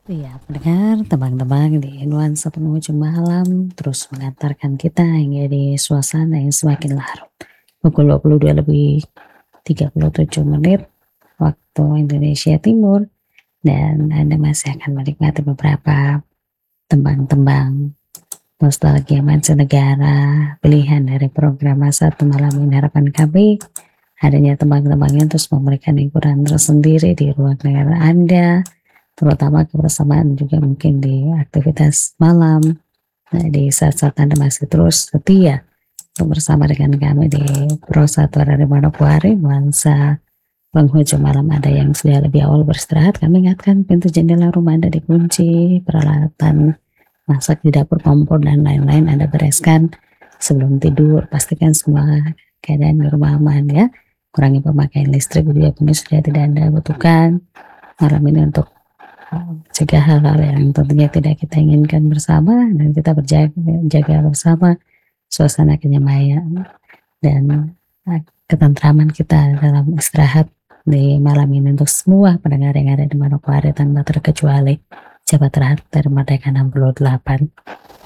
Iya, pendengar, tebang-tebang di nuansa penghujung malam terus mengantarkan kita hingga di suasana yang semakin larut. Pukul 22 lebih 37 menit waktu Indonesia Timur dan Anda masih akan menikmati beberapa tembang-tembang nostalgia mancanegara pilihan dari program Satu Malam ini. Harapan kami adanya tembang-tembang yang terus memberikan hiburan tersendiri di ruang dengar Anda, terutama kebersamaan juga mungkin di aktivitas malam. Nah, di saat-saat Anda masih terus setia untuk bersama dengan kami di Pro 1 dari Manokwari, nuansa penghujung malam. Ada yang sudah lebih awal beristirahat, kami ingatkan pintu jendela rumah Anda dikunci, peralatan masak di dapur, kompor, dan lain-lain Anda bereskan sebelum tidur. Pastikan semua keadaan di rumah aman ya. Kurangi pemakaian listrik juga ini sudah tidak Anda butuhkan malam ini untuk cegah hal-hal yang tentunya tidak kita inginkan bersama, dan kita jaga bersama suasana kenyamanan dan ketentraman kita dalam istirahat di malam ini. Untuk semua pendengar yang ada di Manokwari tanpa terkecuali, Jabat Rahat dari Merdeka 68.